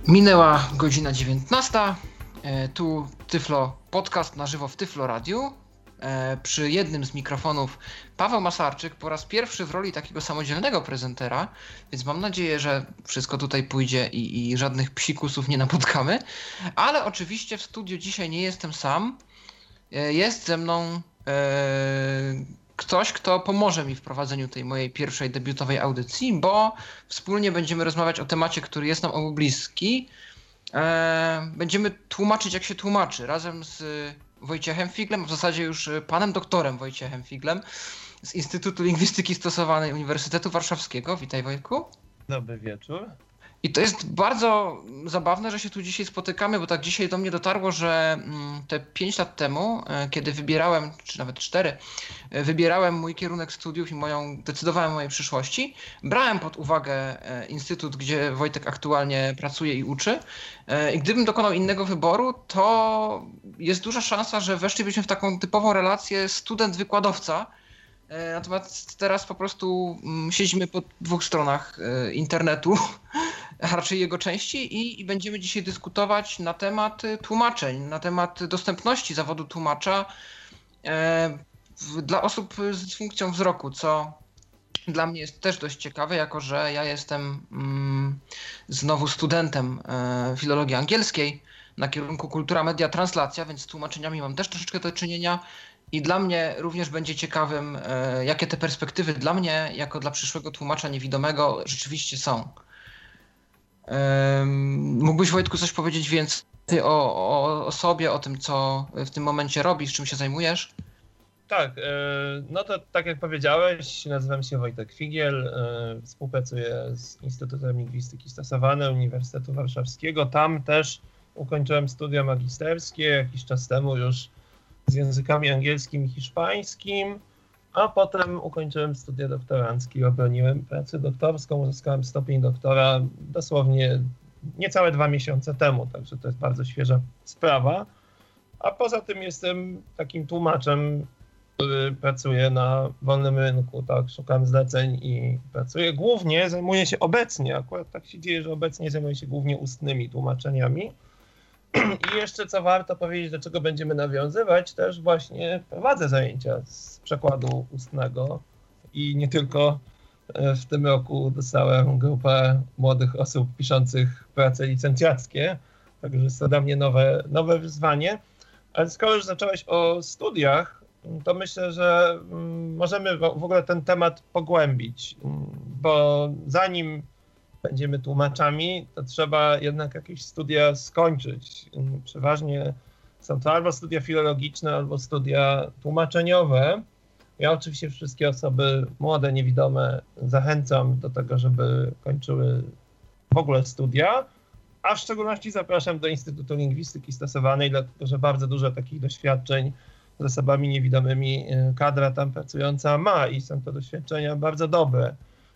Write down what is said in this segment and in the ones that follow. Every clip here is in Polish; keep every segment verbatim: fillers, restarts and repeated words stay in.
Minęła godzina dziewiętnasta, tu Tyflo Podcast na żywo w Tyflo Radiu. Przy jednym z mikrofonów Paweł Masarczyk po raz pierwszy w roli takiego samodzielnego prezentera, więc mam nadzieję, że wszystko tutaj pójdzie i, i żadnych psikusów nie napotkamy. Ale oczywiście w studiu dzisiaj nie jestem sam. Jest ze mną e, ktoś, kto pomoże mi w prowadzeniu tej mojej pierwszej debiutowej audycji, bo wspólnie będziemy rozmawiać o temacie, który jest nam obu bliski. E, będziemy tłumaczyć, jak się tłumaczy, razem z Wojciechem Figlem, w zasadzie już panem doktorem Wojciechem Figlem z Instytutu Lingwistyki Stosowanej Uniwersytetu Warszawskiego. Witaj, Wojtku. Dobry wieczór. I to jest bardzo zabawne, że się tu dzisiaj spotykamy, bo tak dzisiaj do mnie dotarło, że te pięć lat temu, kiedy wybierałem, czy nawet cztery, wybierałem mój kierunek studiów i moją, decydowałem o mojej przyszłości, brałem pod uwagę instytut, gdzie Wojtek aktualnie pracuje i uczy. I gdybym dokonał innego wyboru, to jest duża szansa, że weszlibyśmy w taką typową relację student-wykładowca. Natomiast teraz po prostu siedzimy po dwóch stronach internetu, a raczej jego części i, i będziemy dzisiaj dyskutować na temat tłumaczeń, na temat dostępności zawodu tłumacza e, w, dla osób z dysfunkcją wzroku, co dla mnie jest też dość ciekawe, jako że ja jestem mm, znowu studentem e, filologii angielskiej na kierunku kultura, media, translacja, więc z tłumaczeniami mam też troszeczkę do czynienia. I dla mnie również będzie ciekawym, e, jakie te perspektywy dla mnie, jako dla przyszłego tłumacza niewidomego, rzeczywiście są. E, mógłbyś, Wojtku, coś powiedzieć więcej o, o, o sobie, o tym, co w tym momencie robisz, czym się zajmujesz? Tak, e, no to tak jak powiedziałeś, nazywam się Wojtek Figiel, e, współpracuję z Instytutem Lingwistyki Stosowanej Uniwersytetu Warszawskiego. Tam też ukończyłem studia magisterskie jakiś czas temu już z językami angielskim i hiszpańskim, a potem ukończyłem studia doktoranckie, obroniłem pracę doktorską, uzyskałem stopień doktora dosłownie niecałe dwa miesiące temu, także to jest bardzo świeża sprawa. A poza tym jestem takim tłumaczem, który pracuje na wolnym rynku, tak, szukam zleceń i pracuję. Głównie zajmuję się obecnie, akurat tak się dzieje, że obecnie zajmuję się głównie ustnymi tłumaczeniami. I jeszcze co warto powiedzieć, do czego będziemy nawiązywać, też właśnie prowadzę zajęcia z przekładu ustnego i nie tylko. W tym roku dostałem grupę młodych osób piszących prace licencjackie, także jest to dla mnie nowe, nowe wyzwanie. Ale skoro już zacząłeś o studiach, to myślę, że możemy w ogóle ten temat pogłębić, bo zanim będziemy tłumaczami, to trzeba jednak jakieś studia skończyć. Przeważnie są to albo studia filologiczne, albo studia tłumaczeniowe. Ja oczywiście wszystkie osoby młode, niewidome zachęcam do tego, żeby kończyły w ogóle studia, a w szczególności zapraszam do Instytutu Lingwistyki Stosowanej, dlatego że bardzo dużo takich doświadczeń z osobami niewidomymi kadra tam pracująca ma i są to doświadczenia bardzo dobre.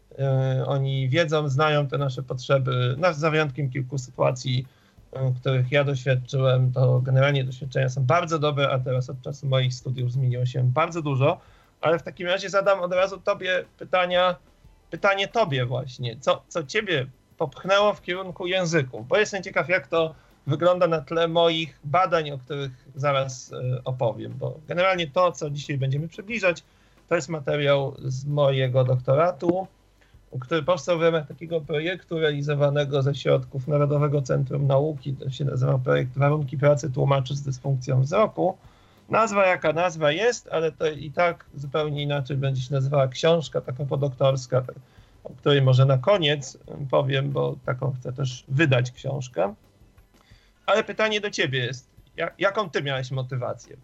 Oni wiedzą, znają te nasze potrzeby, za wyjątkiem kilku sytuacji, których ja doświadczyłem, to generalnie doświadczenia są bardzo dobre, a teraz od czasu moich studiów zmieniło się bardzo dużo, ale w takim razie zadam od razu tobie pytania, pytanie tobie właśnie, co, co ciebie popchnęło w kierunku języków, bo jestem ciekaw, jak to wygląda na tle moich badań, o których zaraz opowiem, bo generalnie to, co dzisiaj będziemy przybliżać, to jest materiał z mojego doktoratu, który powstał w ramach takiego projektu realizowanego ze środków Narodowego Centrum Nauki. To się nazywa projekt Warunki pracy tłumaczy z dysfunkcją wzroku. Nazwa jaka nazwa jest, ale to i tak zupełnie inaczej będzie się nazywała książka taka podoktorska, o której może na koniec powiem, bo taką chcę też wydać książkę. Ale pytanie do ciebie jest, jak, jaką ty miałeś motywację?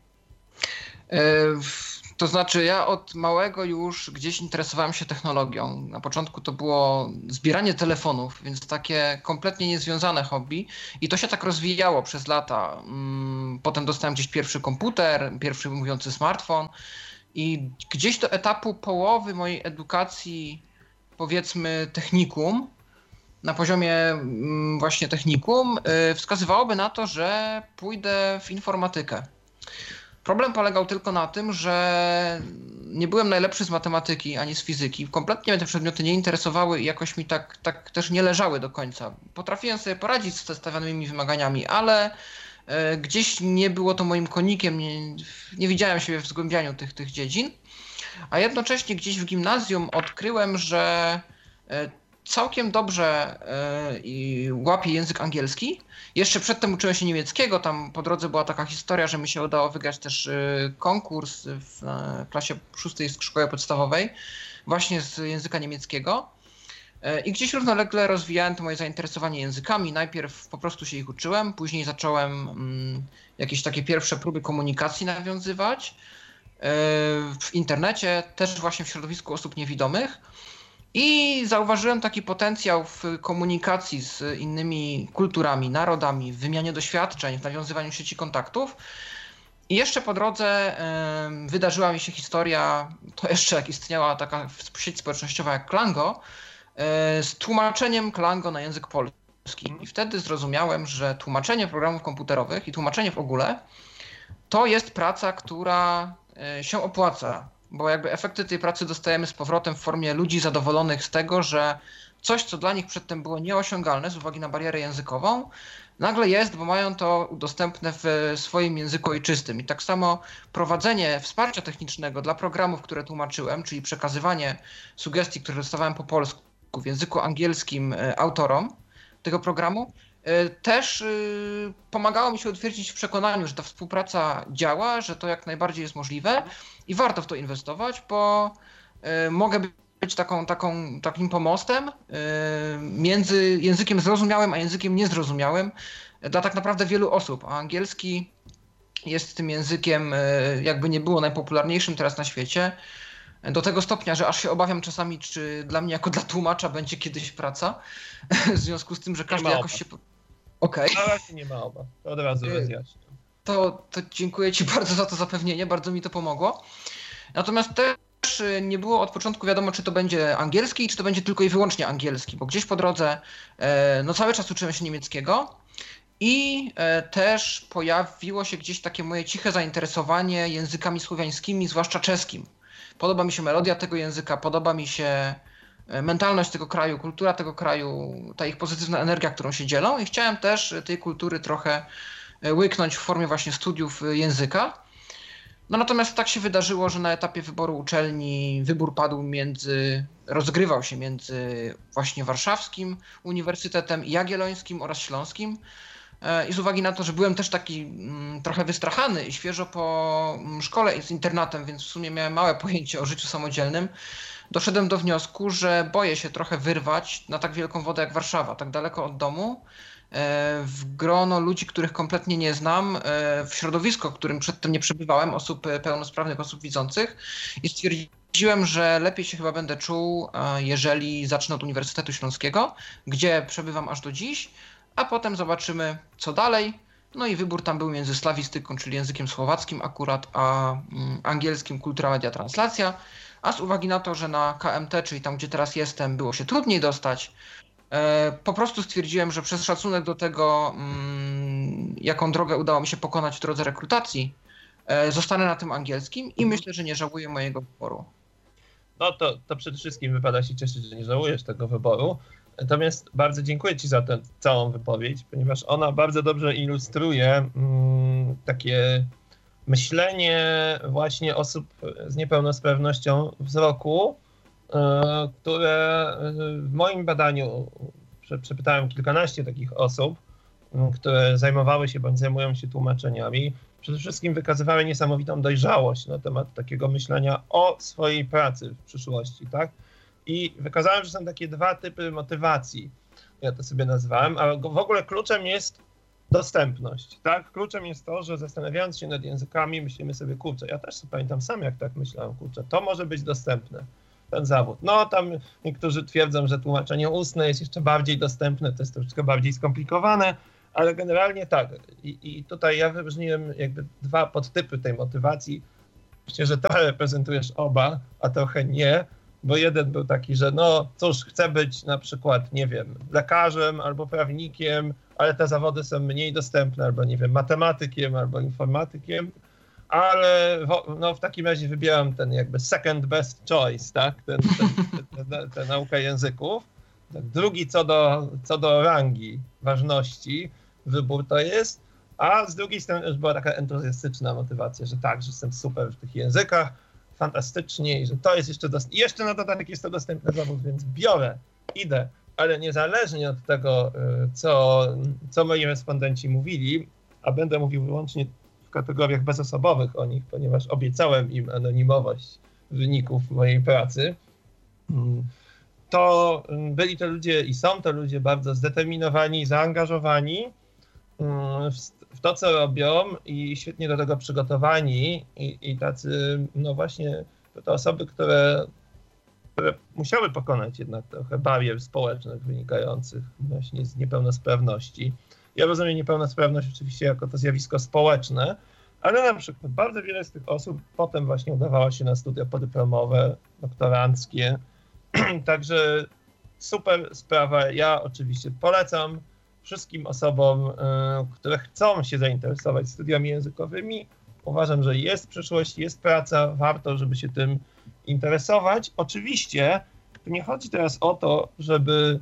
To znaczy, ja od małego już gdzieś interesowałem się technologią. Na początku to było zbieranie telefonów, więc takie kompletnie niezwiązane hobby. I to się tak rozwijało przez lata. Potem dostałem gdzieś pierwszy komputer, pierwszy mówiący smartfon. I gdzieś do etapu połowy mojej edukacji, powiedzmy technikum, na poziomie właśnie technikum, wskazywałoby na to, że pójdę w informatykę. Problem polegał tylko na tym, że nie byłem najlepszy z matematyki ani z fizyki. Kompletnie mnie te przedmioty nie interesowały i jakoś mi tak, tak też nie leżały do końca. Potrafiłem sobie poradzić z stawianymi wymaganiami, ale gdzieś nie było to moim konikiem, nie, nie widziałem siebie w zgłębianiu tych, tych dziedzin. A jednocześnie gdzieś w gimnazjum odkryłem, że całkiem dobrze i łapię język angielski. Jeszcze przedtem uczyłem się niemieckiego, tam po drodze była taka historia, że mi się udało wygrać też konkurs w klasie szóstej szkoły podstawowej właśnie z języka niemieckiego. I gdzieś równolegle rozwijałem to moje zainteresowanie językami. Najpierw po prostu się ich uczyłem, później zacząłem jakieś takie pierwsze próby komunikacji nawiązywać w internecie, też właśnie w środowisku osób niewidomych. I zauważyłem taki potencjał w komunikacji z innymi kulturami, narodami, w wymianie doświadczeń, w nawiązywaniu sieci kontaktów. I jeszcze po drodze y, wydarzyła mi się historia, to jeszcze jak istniała taka sieć społecznościowa jak Klango, y, z tłumaczeniem Klango na język polski. I wtedy zrozumiałem, że tłumaczenie programów komputerowych i tłumaczenie w ogóle to jest praca, która y, się opłaca. Bo jakby efekty tej pracy dostajemy z powrotem w formie ludzi zadowolonych z tego, że coś, co dla nich przedtem było nieosiągalne z uwagi na barierę językową, nagle jest, bo mają to dostępne w swoim języku ojczystym. I tak samo prowadzenie wsparcia technicznego dla programów, które tłumaczyłem, czyli przekazywanie sugestii, które dostawałem po polsku w języku angielskim autorom tego programu, też pomagało mi się utwierdzić w przekonaniu, że ta współpraca działa, że to jak najbardziej jest możliwe i warto w to inwestować, bo mogę być taką, taką, takim pomostem między językiem zrozumiałym a językiem niezrozumiałym dla tak naprawdę wielu osób, a angielski jest tym językiem, jakby nie było, najpopularniejszym teraz na świecie, do tego stopnia, że aż się obawiam czasami, czy dla mnie jako dla tłumacza będzie kiedyś praca, w związku z tym, że każdy jakoś się... Okej. Okay. Na razie nie ma obaw, to od razu rozjaśnię. To, to dziękuję Ci bardzo za to zapewnienie, bardzo mi to pomogło. Natomiast też nie było od początku wiadomo, czy to będzie angielski, czy to będzie tylko i wyłącznie angielski, bo gdzieś po drodze no cały czas uczyłem się niemieckiego i też pojawiło się gdzieś takie moje ciche zainteresowanie językami słowiańskimi, zwłaszcza czeskim. Podoba mi się melodia tego języka, podoba mi się mentalność tego kraju, kultura tego kraju, ta ich pozytywna energia, którą się dzielą i chciałem też tej kultury trochę łyknąć w formie właśnie studiów języka. No natomiast tak się wydarzyło, że na etapie wyboru uczelni wybór padł między, rozgrywał się między właśnie Warszawskim Uniwersytetem Jagiellońskim oraz Śląskim. I z uwagi na to, że byłem też taki mm, trochę wystrachany i świeżo po szkole z internatem, więc w sumie miałem małe pojęcie o życiu samodzielnym, doszedłem do wniosku, że boję się trochę wyrwać na tak wielką wodę jak Warszawa, tak daleko od domu, w grono ludzi, których kompletnie nie znam, w środowisko, w którym przedtem nie przebywałem, osób pełnosprawnych, osób widzących i stwierdziłem, że lepiej się chyba będę czuł, jeżeli zacznę od Uniwersytetu Śląskiego, gdzie przebywam aż do dziś, a potem zobaczymy, co dalej. No i wybór tam był między slawistyką, czyli językiem słowackim akurat, a angielskim kultura, media, translacja. A z uwagi na to, że na K M T, czyli tam, gdzie teraz jestem, było się trudniej dostać, po prostu stwierdziłem, że przez szacunek do tego, jaką drogę udało mi się pokonać w drodze rekrutacji, zostanę na tym angielskim i myślę, że nie żałuję mojego wyboru. No to, to przede wszystkim wypada się cieszyć, że nie żałujesz tego wyboru. Natomiast bardzo dziękuję Ci za tę całą wypowiedź, ponieważ ona bardzo dobrze ilustruje mm, takie myślenie właśnie osób z niepełnosprawnością wzroku, y, które w moim badaniu, przepytałem kilkanaście takich osób, y, które zajmowały się bądź zajmują się tłumaczeniami, przede wszystkim wykazywały niesamowitą dojrzałość na temat takiego myślenia o swojej pracy w przyszłości, tak? I wykazałem, że są takie dwa typy motywacji, ja to sobie nazwałem, ale w ogóle kluczem jest dostępność, tak? Kluczem jest to, że zastanawiając się nad językami, myślimy sobie, kurczę, ja też sobie pamiętam sam, jak tak myślałem, kurczę, to może być dostępne, ten zawód. No tam niektórzy twierdzą, że tłumaczenie ustne jest jeszcze bardziej dostępne, to jest troszeczkę bardziej skomplikowane, ale generalnie tak. I, i tutaj ja wyróżniłem jakby dwa podtypy tej motywacji. Myślę, że trochę reprezentujesz oba, a trochę nie. Bo jeden był taki, że no cóż, chcę być na przykład, nie wiem, lekarzem albo prawnikiem, ale te zawody są mniej dostępne, albo nie wiem, matematykiem, albo informatykiem. ale w, no, w takim razie wybieram ten jakby second best choice, tak? Ten, ten, ten, ten, ten nauka języków. Drugi co do, co do rangi ważności wybór to jest, a z drugiej strony już była taka entuzjastyczna motywacja, że tak, że jestem super w tych językach, fantastycznie i że to jest jeszcze dostępne. I jeszcze na dodatek jest to dostępny zawód, więc biorę, idę, ale niezależnie od tego, co, co moi respondenci mówili, a będę mówił wyłącznie w kategoriach bezosobowych o nich, ponieważ obiecałem im anonimowość wyników mojej pracy, to byli to ludzie i są to ludzie bardzo zdeterminowani, zaangażowani w to, co robią i świetnie do tego przygotowani i, i tacy, no właśnie, to osoby, które, które musiały pokonać jednak trochę barier społecznych wynikających właśnie z niepełnosprawności. Ja rozumiem niepełnosprawność oczywiście jako to zjawisko społeczne, ale na przykład bardzo wiele z tych osób potem właśnie udawało się na studia podyplomowe, doktoranckie. Także super sprawa. Ja oczywiście polecam wszystkim osobom, które chcą się zainteresować studiami językowymi. Uważam, że jest przyszłość, jest praca, warto, żeby się tym interesować. Oczywiście nie chodzi teraz o to, żeby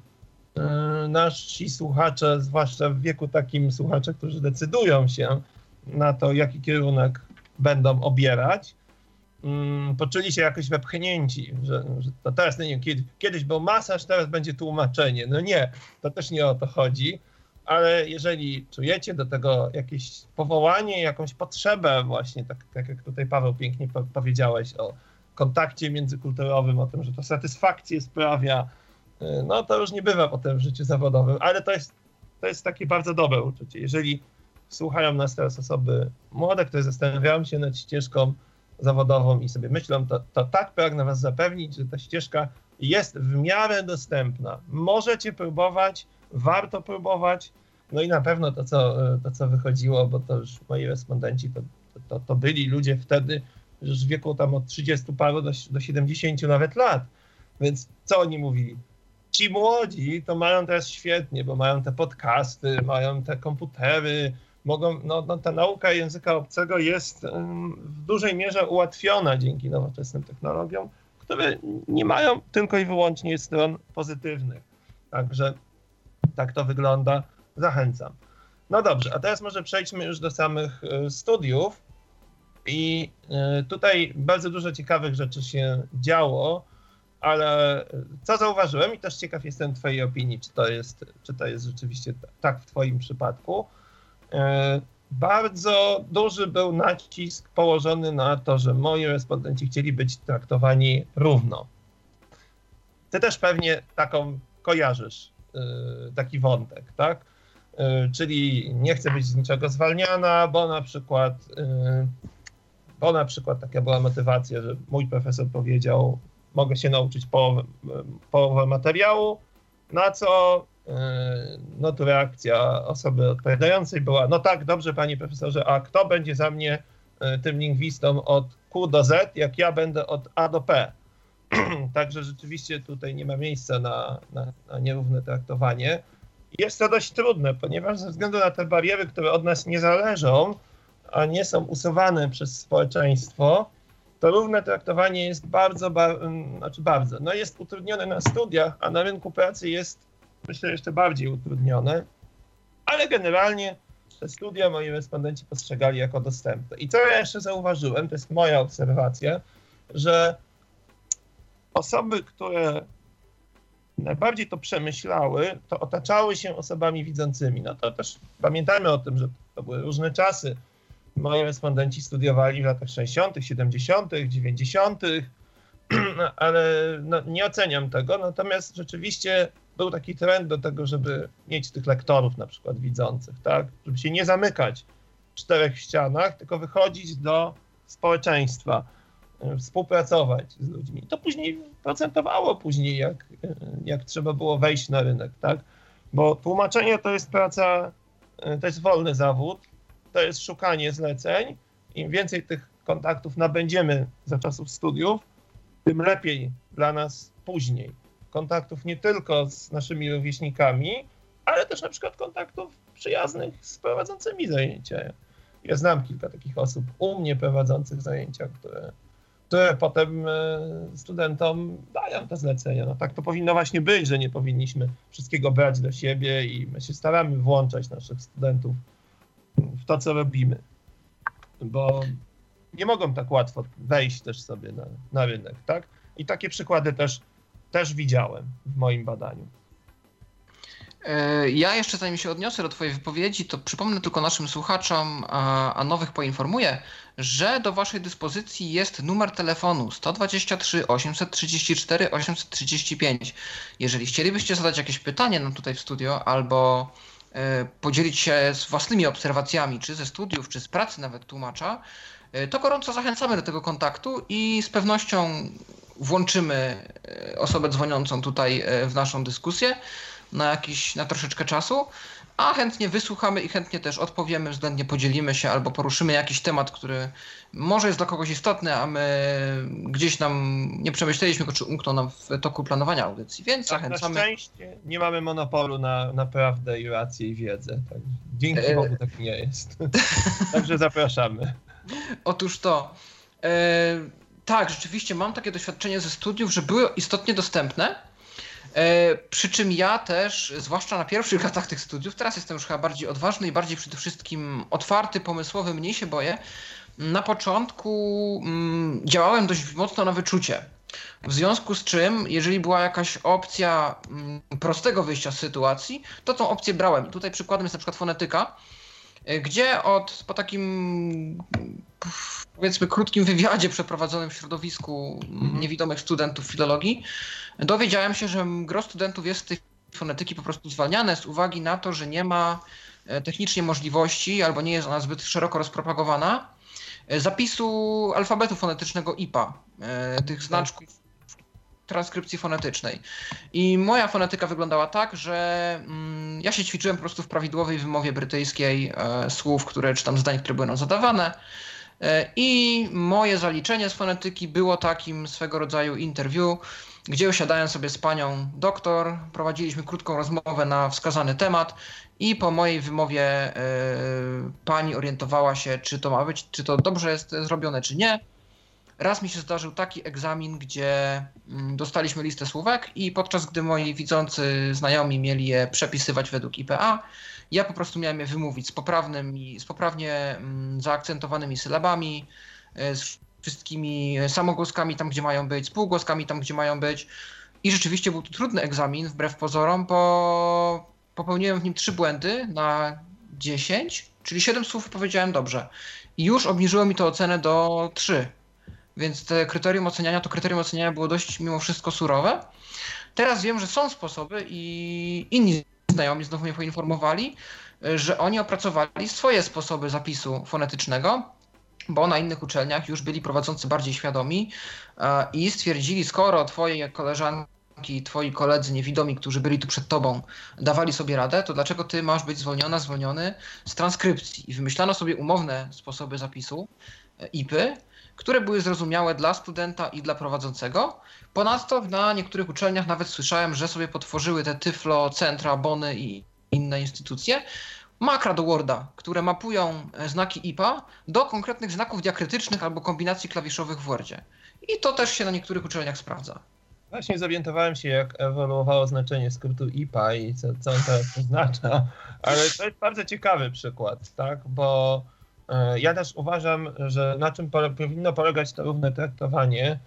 nasi słuchacze, zwłaszcza w wieku takim słuchacze, którzy decydują się na to, jaki kierunek będą obierać, poczuli się jakoś wepchnięci, że, że to teraz, no nie, kiedy, kiedyś był masaż, teraz będzie tłumaczenie. No nie, to też nie o to chodzi, ale jeżeli czujecie do tego jakieś powołanie, jakąś potrzebę właśnie, tak, tak jak tutaj Paweł pięknie po- powiedziałeś o kontakcie międzykulturowym, o tym, że to satysfakcję sprawia, no to już nie bywa potem w życiu zawodowym, ale to jest, to jest takie bardzo dobre uczucie. Jeżeli słuchają nas teraz osoby młode, które zastanawiają się nad ścieżką zawodową i sobie myślą, to, to tak pragnę was zapewnić, że ta ścieżka jest w miarę dostępna. Możecie próbować, warto próbować, no i na pewno to, co, to, co wychodziło, bo to już moi respondenci to, to, to byli ludzie wtedy już w wieku tam od trzydziestu paru do, do siedemdziesięciu nawet lat, więc co oni mówili? Ci młodzi to mają teraz świetnie, bo mają te podcasty, mają te komputery, mogą, no, no ta nauka języka obcego jest w dużej mierze ułatwiona dzięki nowoczesnym technologiom, które nie mają tylko i wyłącznie stron pozytywnych. Także tak to wygląda. Zachęcam. No dobrze, a teraz może przejdźmy już do samych studiów. I tutaj bardzo dużo ciekawych rzeczy się działo, ale co zauważyłem i też ciekaw jestem twojej opinii, czy to jest, czy to jest rzeczywiście tak w twoim przypadku. Bardzo duży był nacisk położony na to, że moi respondenci chcieli być traktowani równo. Ty też pewnie taką kojarzysz, taki wątek, tak? Czyli nie chcę być z niczego zwalniana, bo na przykład, bo na przykład taka była motywacja, że mój profesor powiedział, mogę się nauczyć połowę, połowę materiału, na co no tu reakcja osoby odpowiadającej była, no tak, dobrze panie profesorze, a kto będzie za mnie tym lingwistą od Q do Z, jak ja będę od A do P. Także rzeczywiście tutaj nie ma miejsca na, na, na nierówne traktowanie. Jest to dość trudne, ponieważ ze względu na te bariery, które od nas nie zależą, a nie są usuwane przez społeczeństwo, to równe traktowanie jest bardzo, bar, znaczy bardzo, no jest utrudnione na studiach, a na rynku pracy jest, myślę, jeszcze bardziej utrudnione, ale generalnie te studia moi respondenci postrzegali jako dostępne. I co ja jeszcze zauważyłem, to jest moja obserwacja, że osoby, które najbardziej to przemyślały, to otaczały się osobami widzącymi. No to też pamiętajmy o tym, że to były różne czasy. Moi respondenci studiowali w latach sześćdziesiątych, siedemdziesiątych, dziewięćdziesiątych, ale no, nie oceniam tego. Natomiast rzeczywiście był taki trend do tego, żeby mieć tych lektorów na przykład widzących, tak? Żeby się nie zamykać w czterech ścianach, tylko wychodzić do społeczeństwa, współpracować z ludźmi. To później procentowało później, jak, jak trzeba było wejść na rynek, tak? Bo tłumaczenie to jest praca, to jest wolny zawód, to jest szukanie zleceń. Im więcej tych kontaktów nabędziemy za czasów studiów, tym lepiej dla nas później. Kontaktów nie tylko z naszymi rówieśnikami, ale też na przykład kontaktów przyjaznych z prowadzącymi zajęcia. Ja znam kilka takich osób u mnie prowadzących zajęcia, które, które potem studentom dają te zlecenia. No tak to powinno właśnie być, że nie powinniśmy wszystkiego brać do siebie i my się staramy włączać naszych studentów w to, co robimy. Bo nie mogą tak łatwo wejść też sobie na, na rynek, tak? I takie przykłady też, też widziałem w moim badaniu. Ja jeszcze zanim się odniosę do twojej wypowiedzi, to przypomnę tylko naszym słuchaczom, a, a nowych poinformuję, że do waszej dyspozycji jest numer telefonu sto dwadzieścia trzy osiemset trzydzieści cztery osiemset trzydzieści pięć. Jeżeli chcielibyście zadać jakieś pytanie nam tutaj w studio albo y, podzielić się z własnymi obserwacjami, czy ze studiów, czy z pracy nawet tłumacza, y, to gorąco zachęcamy do tego kontaktu i z pewnością włączymy osobę dzwoniącą tutaj w naszą dyskusję na jakiś, na troszeczkę czasu, a chętnie wysłuchamy i chętnie też odpowiemy, względnie podzielimy się albo poruszymy jakiś temat, który może jest dla kogoś istotny, a my gdzieś nam nie przemyśleliśmy go, czy umknął nam w toku planowania audycji, więc tak, zachęcamy. Na szczęście nie mamy monopolu na, na prawdę i rację i wiedzę. Tak. Dzięki e... Bogu tak nie jest. Także zapraszamy. Otóż to. E... Tak, rzeczywiście mam takie doświadczenie ze studiów, że były istotnie dostępne. E, przy czym ja też, zwłaszcza na pierwszych latach tych studiów, teraz jestem już chyba bardziej odważny i bardziej przede wszystkim otwarty, pomysłowy, mniej się boję. Na początku mm, działałem dość mocno na wyczucie. W związku z czym, jeżeli była jakaś opcja mm, prostego wyjścia z sytuacji, to tą opcję brałem. I tutaj przykładem jest na przykład fonetyka, gdzie od, po takim, powiedzmy, krótkim wywiadzie przeprowadzonym w środowisku mhm. niewidomych studentów filologii, dowiedziałem się, że gros studentów jest z tej fonetyki po prostu zwalniane z uwagi na to, że nie ma technicznie możliwości albo nie jest ona zbyt szeroko rozpropagowana zapisu alfabetu fonetycznego I P A, tych znaczków transkrypcji fonetycznej. I moja fonetyka wyglądała tak, że mm, ja się ćwiczyłem po prostu w prawidłowej wymowie brytyjskiej e, słów, które, czy tam zdań, które były nam zadawane. E, I moje zaliczenie z fonetyki było takim swego rodzaju interview, gdzie usiadałem sobie z panią doktor, prowadziliśmy krótką rozmowę na wskazany temat i po mojej wymowie e, pani orientowała się, czy to ma być, czy to dobrze jest zrobione, czy nie. Raz mi się zdarzył taki egzamin, gdzie dostaliśmy listę słówek i podczas gdy moi widzący znajomi mieli je przepisywać według I P A, ja po prostu miałem je wymówić z poprawnymi, z poprawnie zaakcentowanymi sylabami, z wszystkimi samogłoskami tam, gdzie mają być, z półgłoskami tam, gdzie mają być. I rzeczywiście był to trudny egzamin, wbrew pozorom, bo popełniłem w nim trzy błędy na dziesięć, czyli siedem słów powiedziałem dobrze. I już obniżyło mi to ocenę do trzy. Więc te kryterium oceniania, to kryterium oceniania było dość mimo wszystko surowe. Teraz wiem, że są sposoby i inni znajomi znowu mnie poinformowali, że oni opracowali swoje sposoby zapisu fonetycznego, bo na innych uczelniach już byli prowadzący bardziej świadomi i stwierdzili, skoro twoje koleżanki, twoi koledzy niewidomi, którzy byli tu przed tobą, dawali sobie radę, to dlaczego ty masz być zwolniona, zwolniony z transkrypcji? I wymyślano sobie umowne sposoby zapisu I P Y, które były zrozumiałe dla studenta i dla prowadzącego. Ponadto na niektórych uczelniach nawet słyszałem, że sobie potworzyły te Tyflo, Centra, Bony i inne instytucje makra do Worda, które mapują znaki I P A do konkretnych znaków diakrytycznych albo kombinacji klawiszowych w Wordzie. I to też się na niektórych uczelniach sprawdza. Właśnie zorientowałem się, jak ewoluowało znaczenie skrótu I P A i co, co on teraz oznacza, ale to jest bardzo ciekawy przykład, tak? Bo ja też uważam, że na czym powinno polegać to równe traktowanie,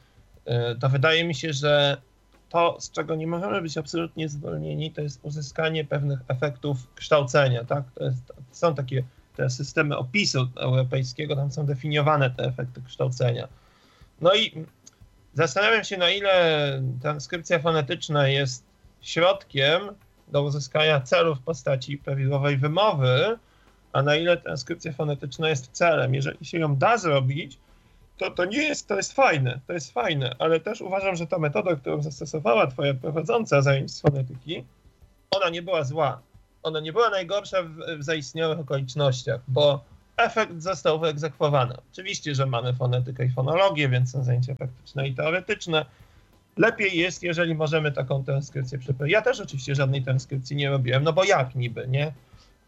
to wydaje mi się, że to, z czego nie możemy być absolutnie zwolnieni, to jest uzyskanie pewnych efektów kształcenia. Tak? To jest, są takie te systemy opisu europejskiego, tam są definiowane te efekty kształcenia. No i zastanawiam się, na ile transkrypcja fonetyczna jest środkiem do uzyskania celu w postaci prawidłowej wymowy, a na ile transkrypcja fonetyczna jest celem. Jeżeli się ją da zrobić, to to nie jest, to jest fajne, to jest fajne, ale też uważam, że ta metoda, którą zastosowała twoja prowadząca zajęć z fonetyki, ona nie była zła. Ona nie była najgorsza w, w zaistniałych okolicznościach, bo efekt został wyegzekwowany. Oczywiście, że mamy fonetykę i fonologię, więc są zajęcia praktyczne i teoretyczne. Lepiej jest, jeżeli możemy taką transkrypcję przeprowadzić. Ja też oczywiście żadnej transkrypcji nie robiłem, no bo jak niby, nie?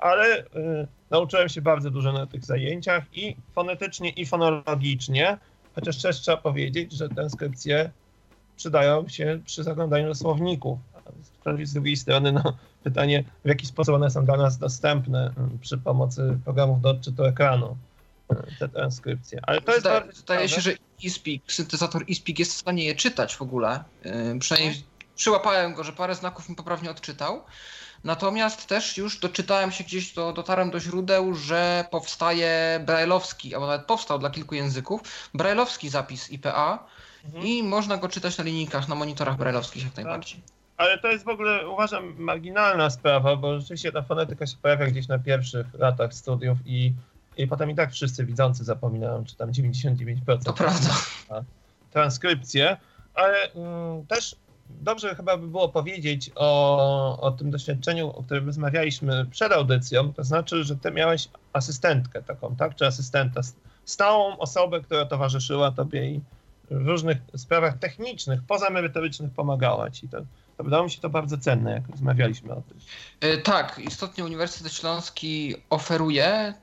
ale y, nauczyłem się bardzo dużo na tych zajęciach i fonetycznie, i fonologicznie, chociaż też trzeba powiedzieć, że transkrypcje przydają się przy zaglądaniu do słowników. A z drugiej strony no, pytanie, w jaki sposób one są dla nas dostępne przy pomocy programów do odczytu ekranu, te transkrypcje. Ale to jest Zdaje, bardzo zdaje ciekawe. się, że eSpeak, syntezator eSpeak jest w stanie je czytać w ogóle. Yy, przynajmniej przyłapałem go, że parę znaków mi poprawnie odczytał. Natomiast też już doczytałem się gdzieś, do, dotarłem do źródeł, że powstaje brajlowski, albo nawet powstał dla kilku języków, brajlowski zapis I P A mhm. i można go czytać na linijkach, na monitorach brajlowskich jak najbardziej. Tak. Ale to jest w ogóle, uważam, marginalna sprawa, bo rzeczywiście ta fonetyka się pojawia gdzieś na pierwszych latach studiów i, i potem i tak wszyscy widzący zapominają, czy tam dziewięćdziesiąt dziewięć procent. To prawda. Transkrypcje, ale mm, też dobrze chyba by było powiedzieć o, o tym doświadczeniu, o którym rozmawialiśmy przed audycją, to znaczy, że ty miałeś asystentkę taką, tak? Czy asystenta, stałą osobę, która towarzyszyła tobie i w różnych sprawach technicznych, pozamerytorycznych pomagała ci. To, to wydało mi się to bardzo cenne, jak rozmawialiśmy o tym. Tak, istotnie Uniwersytet Śląski oferuje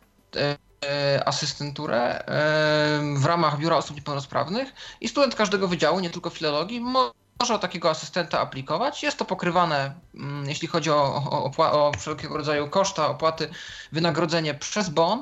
asystenturę w ramach Biura Osób Niepełnosprawnych i student każdego wydziału, nie tylko filologii, może o takiego asystenta aplikować. Jest to pokrywane, jeśli chodzi o, o, o wszelkiego rodzaju koszta, opłaty, wynagrodzenie przez bon.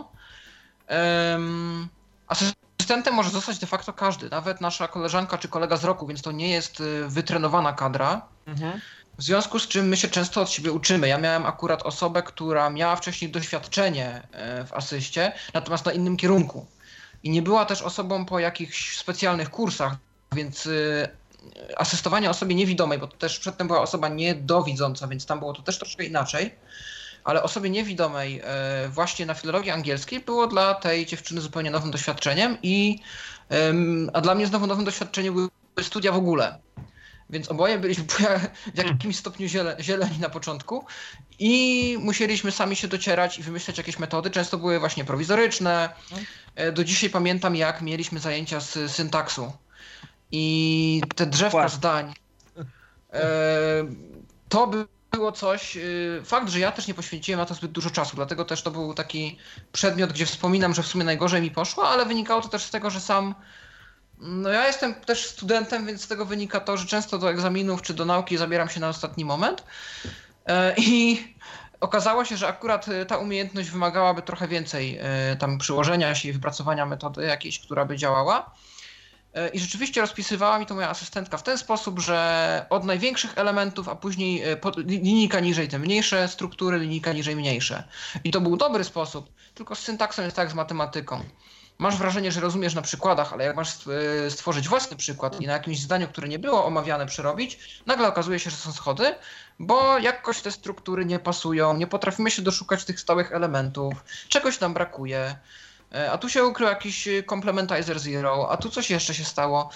Um, asystentem może zostać de facto każdy, nawet nasza koleżanka czy kolega z roku, więc to nie jest wytrenowana kadra. Mhm. W związku z czym my się często od siebie uczymy. Ja miałem akurat osobę, która miała wcześniej doświadczenie w asyście, natomiast na innym kierunku. I nie była też osobą po jakichś specjalnych kursach, więc asystowanie osobie niewidomej, bo to też przedtem była osoba niedowidząca, więc tam było to też troszkę inaczej, ale osobie niewidomej właśnie na filologii angielskiej było dla tej dziewczyny zupełnie nowym doświadczeniem, i, a dla mnie znowu nowym doświadczeniem były studia w ogóle. Więc oboje byliśmy w jakimś stopniu ziele, zieleni na początku i musieliśmy sami się docierać i wymyślać jakieś metody. Często były właśnie prowizoryczne. Do dzisiaj pamiętam, jak mieliśmy zajęcia z syntaksu. I te drzewka Właśnie. zdań, e, to było coś, e, fakt, że ja też nie poświęciłem na to zbyt dużo czasu, dlatego też to był taki przedmiot, gdzie wspominam, że w sumie najgorzej mi poszło, ale wynikało to też z tego, że sam, no ja jestem też studentem, więc z tego wynika to, że często do egzaminów czy do nauki zabieram się na ostatni moment e, i okazało się, że akurat ta umiejętność wymagałaby trochę więcej e, tam przyłożenia się i wypracowania metody jakiejś, która by działała. I rzeczywiście rozpisywała mi to moja asystentka w ten sposób, że od największych elementów, a później linijka niżej te mniejsze struktury, linijka niżej mniejsze. I to był dobry sposób, tylko z syntaksem jest tak jak z matematyką. Masz wrażenie, że rozumiesz na przykładach, ale jak masz stworzyć własny przykład i na jakimś zdaniu, które nie było omawiane, przerobić, nagle okazuje się, że są schody, bo jakoś te struktury nie pasują, nie potrafimy się doszukać tych stałych elementów, czegoś nam brakuje. A tu się ukrył jakiś complementizer zero, a tu coś jeszcze się stało.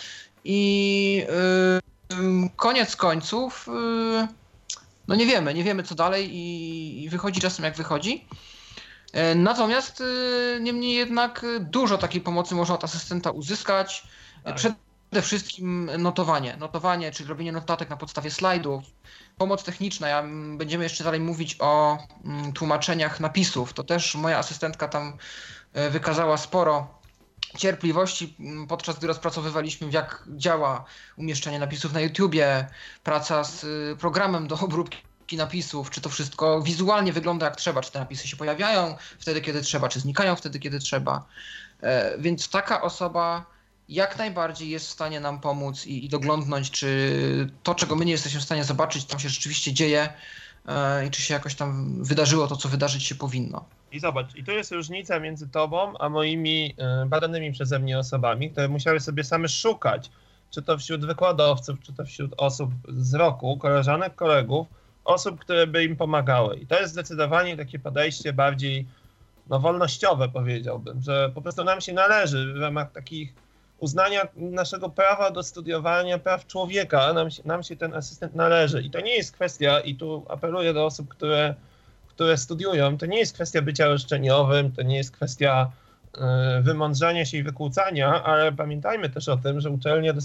I yy, koniec końców, yy, no nie wiemy, nie wiemy co dalej i, i wychodzi czasem jak wychodzi. Yy, natomiast yy, niemniej jednak dużo takiej pomocy można od asystenta uzyskać. Tak. Przede wszystkim notowanie. Notowanie, czyli robienie notatek na podstawie slajdów. Pomoc techniczna. Ja, będziemy jeszcze dalej mówić o mm, tłumaczeniach napisów. To też moja asystentka tam wykazała sporo cierpliwości, podczas gdy rozpracowywaliśmy, jak działa umieszczanie napisów na YouTubie, praca z programem do obróbki napisów, czy to wszystko wizualnie wygląda jak trzeba, czy te napisy się pojawiają wtedy, kiedy trzeba, czy znikają wtedy, kiedy trzeba. Więc taka osoba jak najbardziej jest w stanie nam pomóc i, i doglądnąć, czy to, czego my nie jesteśmy w stanie zobaczyć, tam się rzeczywiście dzieje i czy się jakoś tam wydarzyło to, co wydarzyć się powinno. I zobacz, i tu jest różnica między tobą a moimi badanymi przeze mnie osobami, które musiały sobie same szukać, czy to wśród wykładowców, czy to wśród osób z roku, koleżanek, kolegów, osób, które by im pomagały. I to jest zdecydowanie takie podejście bardziej no, wolnościowe, powiedziałbym, że po prostu nam się należy w ramach takich uznania naszego prawa do studiowania praw człowieka, nam się, nam się ten asystent należy. I to nie jest kwestia, i tu apeluję do osób, które które studiują, to nie jest kwestia bycia roszczeniowym, to nie jest kwestia y, wymądrzania się i wykłócania, ale pamiętajmy też o tym, że uczelnie